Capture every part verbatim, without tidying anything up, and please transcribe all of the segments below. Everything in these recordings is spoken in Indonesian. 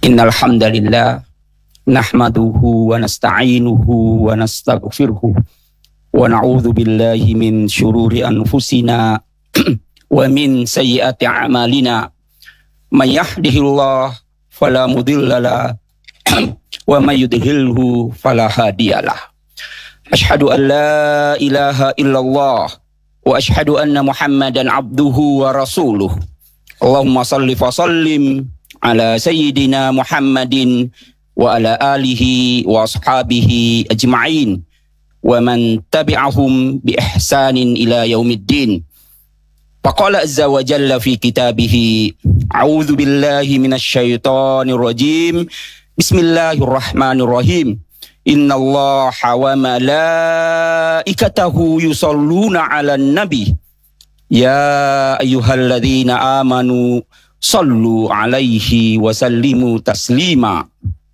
Innal hamdalillah nahmaduhu wa nasta'inuhu wa nastaghfiruhu wa na'udzu billahi min syururi anfusina wa min sayyiati a'malina. May yahdihillahu fala mudilla lahu wa may yudlilhu fala hadiyalah. Asyhadu an la ilaha illallah wa asyhadu anna Muhammadan abduhu wa rasuluh. Allahumma salli fa sallim ala sayyidina Muhammadin wa ala alihi wa ashabihi ajma'in wa man tabi'ahum bi ihsanin ila yaumiddin. Faqala azza wa jalla fi kitabihi a'udzu billahi minasy syaithanir rajim. Bismillahirrahmanirrahim. Innallaha wa malaikatahu yusholluna 'alan nabi. Ya ayyuhalladzina amanu sallu alaihi wa sallimu taslima.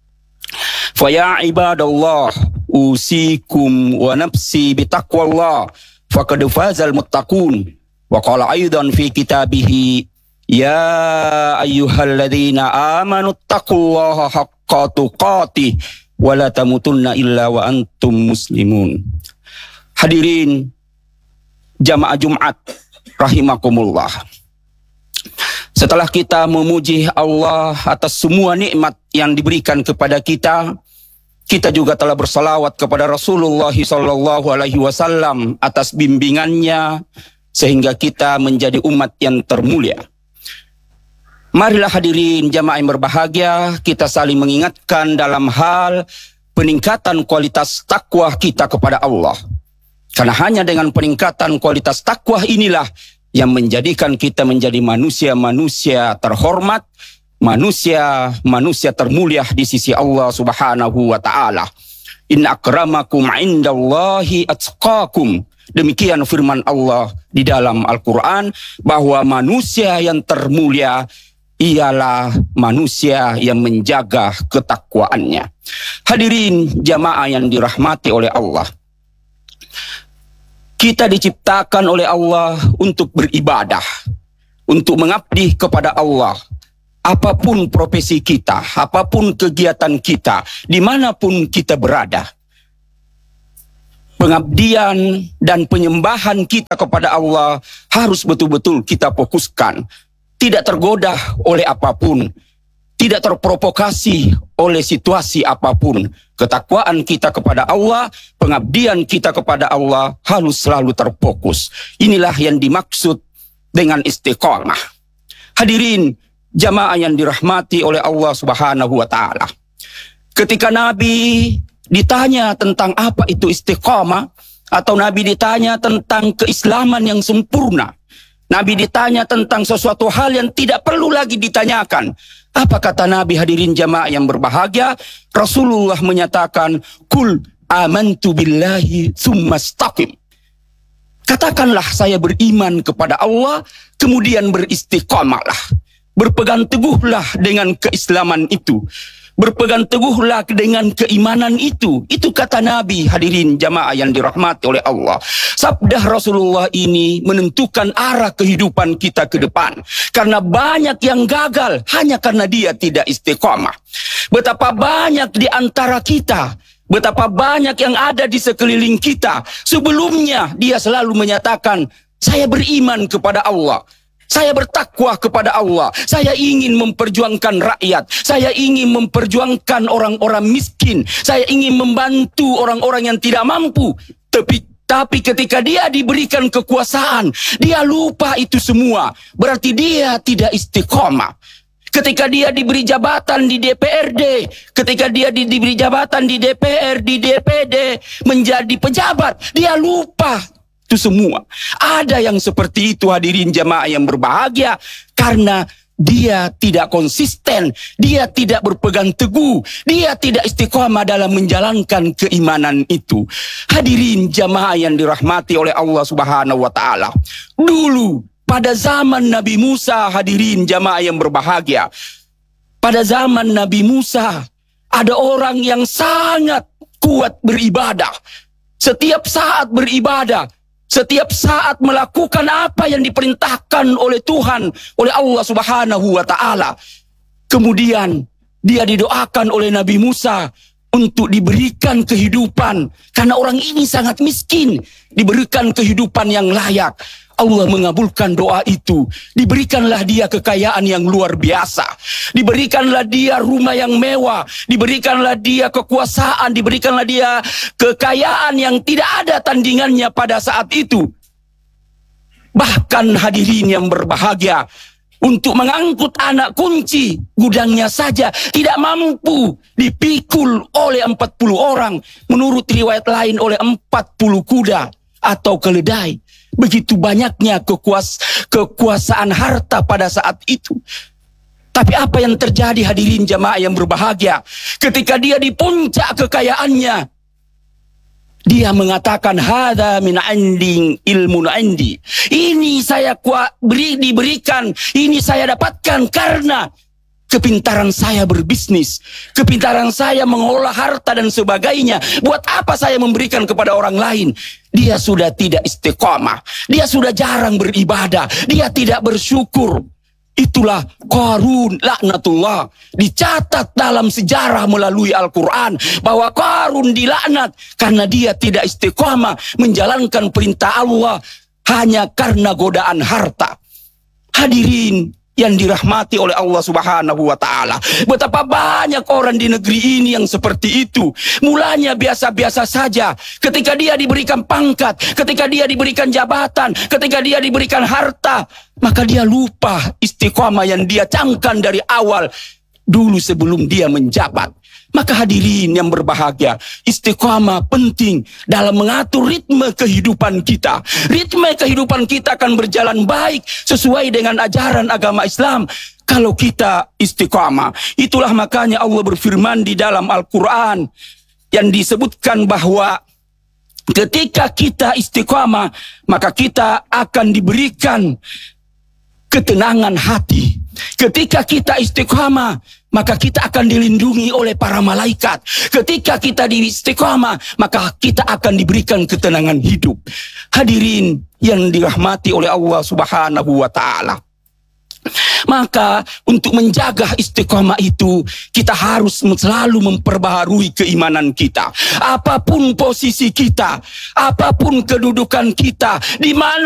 Fa ya ibadallah usikum wa nafsi bitaqwallah faqad fazal muttaqun. Wa qala aidan fi kitabihi ya ayyuhalladzina amanu taqullaha haqqa tuqatih wa la tamutunna illa wa antum muslimun. Hadirin jamaah Jumat rahimakumullah. Setelah kita memuji Allah atas semua nikmat yang diberikan kepada kita, kita juga telah bersalawat kepada Rasulullah sallallahu alaihi wasallam atas bimbingannya sehingga kita menjadi umat yang termulia. Marilah hadirin jamaah yang berbahagia, kita saling mengingatkan dalam hal peningkatan kualitas takwa kita kepada Allah. Karena hanya dengan peningkatan kualitas takwa inilah yang menjadikan kita menjadi manusia-manusia terhormat, manusia-manusia termulia di sisi Allah Subhanahu wa taala. Inna akramakum indallahi atqakum. Demikian firman Allah di dalam Al-Qur'an bahwa manusia yang termulia ialah manusia yang menjaga ketakwaannya. Hadirin jamaah yang dirahmati oleh Allah. Kita diciptakan oleh Allah untuk beribadah, untuk mengabdi kepada Allah. Apapun profesi kita, apapun kegiatan kita, dimanapun kita berada. Pengabdian dan penyembahan kita kepada Allah harus betul-betul kita fokuskan. Tidak tergoda oleh apapun, tidak terprovokasi oleh situasi apapun. Ketakwaan kita kepada Allah, pengabdian kita kepada Allah harus selalu terfokus. Inilah yang dimaksud dengan istiqamah. Hadirin jamaah yang dirahmati oleh Allah Subhanahu wa taala. Ketika Nabi ditanya tentang apa itu istiqamah, atau Nabi ditanya tentang keislaman yang sempurna, Nabi ditanya tentang sesuatu hal yang tidak perlu lagi ditanyakan. Apa kata Nabi hadirin jamaah yang berbahagia? Rasulullah menyatakan, Kul amantu billahi tsumma istaqim. Katakanlah saya beriman kepada Allah, kemudian beristiqamahlah. Berpegang teguhlah dengan keislaman itu. Berpegang teguhlah dengan keimanan itu. Itu kata Nabi hadirin jamaah yang dirahmati oleh Allah. Sabda Rasulullah ini menentukan arah kehidupan kita ke depan. Karena banyak yang gagal hanya karena dia tidak istiqamah. Betapa banyak di antara kita, betapa banyak yang ada di sekeliling kita. Sebelumnya dia selalu menyatakan, saya beriman kepada Allah. Saya bertakwa kepada Allah. Saya ingin memperjuangkan rakyat. Saya ingin memperjuangkan orang-orang miskin. Saya ingin membantu orang-orang yang tidak mampu. Tapi tapi ketika dia diberikan kekuasaan, dia lupa itu semua. Berarti dia tidak istiqomah. Ketika dia diberi jabatan di D P R D, ketika dia di, diberi jabatan di D P R, di D P D, menjadi pejabat, dia lupa itu semua. Ada yang seperti itu hadirin jamaah yang berbahagia karena dia tidak konsisten, dia tidak berpegang teguh, dia tidak istiqamah dalam menjalankan keimanan itu. Hadirin jamaah yang dirahmati oleh Allah Subhanahu wa taala. Dulu pada zaman Nabi Musa, hadirin jamaah yang berbahagia, pada zaman Nabi Musa ada orang yang sangat kuat beribadah. Setiap saat beribadah, setiap saat melakukan apa yang diperintahkan oleh Tuhan, oleh Allah Subhanahu wa taala. Kemudian dia didoakan oleh Nabi Musa untuk diberikan kehidupan. Karena orang ini sangat miskin, diberikan kehidupan yang layak. Allah mengabulkan doa itu. Diberikanlah dia kekayaan yang luar biasa. Diberikanlah dia rumah yang mewah. Diberikanlah dia kekuasaan. Diberikanlah dia kekayaan yang tidak ada tandingannya pada saat itu. Bahkan hadirin yang berbahagia, untuk mengangkut anak kunci gudangnya saja tidak mampu dipikul oleh empat puluh orang. Menurut riwayat lain oleh empat puluh kuda atau keledai. Begitu banyaknya kekuas kekuasaan harta pada saat itu. Tapi apa yang terjadi hadirin jamaah yang berbahagia, ketika dia di puncak kekayaannya, dia mengatakan hadza min inding ilmun indi. Ini saya kuat beri diberikan, ini saya dapatkan karena kepintaran saya berbisnis, kepintaran saya mengolah harta dan sebagainya. Buat apa saya memberikan kepada orang lain? Dia sudah tidak istiqamah, dia sudah jarang beribadah, dia tidak bersyukur. Itulah Qarun laknatullah. Dicatat dalam sejarah melalui Al-Quran bahwa Qarun dilaknat karena dia tidak istiqamah menjalankan perintah Allah hanya karena godaan harta. Hadirin yang dirahmati oleh Allah Subhanahu wa Ta'ala, betapa banyak orang di negeri ini yang seperti itu. Mulanya biasa-biasa saja, ketika dia diberikan pangkat, ketika dia diberikan jabatan, ketika dia diberikan harta, maka dia lupa istiqamah yang dia camkan dari awal dulu sebelum dia menjabat. Maka hadirin yang berbahagia, istiqamah penting dalam mengatur ritme kehidupan kita. Ritme kehidupan kita akan berjalan baik sesuai dengan ajaran agama Islam kalau kita istiqamah. Itulah makanya Allah berfirman di dalam Al-Quran yang disebutkan bahwa ketika kita istiqamah, maka kita akan diberikan ketenangan hati. Ketika kita istiqamah, maka kita akan dilindungi oleh para malaikat. Ketika kita di istiqamah, maka kita akan diberikan ketenangan hidup. Hadirin yang dirahmati oleh Allah Subhanahu wa Ta'ala, maka untuk menjaga istiqamah itu, kita harus selalu memperbaharui keimanan kita. Apapun posisi kita, apapun kedudukan kita, di mana